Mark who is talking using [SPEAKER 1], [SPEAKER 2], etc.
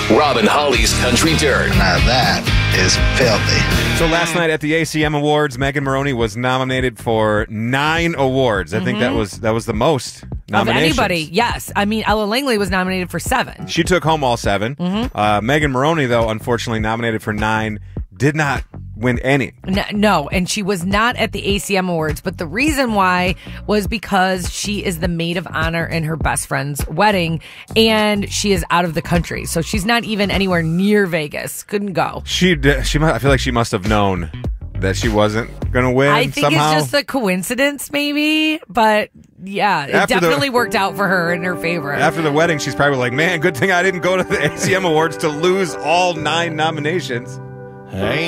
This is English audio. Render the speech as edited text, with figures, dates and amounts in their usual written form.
[SPEAKER 1] Rob and Holly's Country Dirt.
[SPEAKER 2] Now that is filthy.
[SPEAKER 3] So last night at the ACM Awards, Megan Moroney was nominated for 9 awards. I think that was the most nominations.
[SPEAKER 4] Of anybody, yes. I mean, Ella Langley was nominated for 7.
[SPEAKER 3] She took home all 7. Megan Moroney, though, unfortunately nominated for 9, did not win any.
[SPEAKER 4] No, and she was not at the ACM Awards, but the reason why was because she is the maid of honor in her best friend's wedding, and she is out of the country, so she's not even anywhere near Vegas. Couldn't go.
[SPEAKER 3] I feel like she must have known that she wasn't going to win.
[SPEAKER 4] I think
[SPEAKER 3] somehow.
[SPEAKER 4] it's just a coincidence, maybe, but yeah, it definitely worked out for her in her favor.
[SPEAKER 3] After the wedding, she's probably like, man, good thing I didn't go to the ACM Awards to lose all 9 nominations.
[SPEAKER 2] Hey.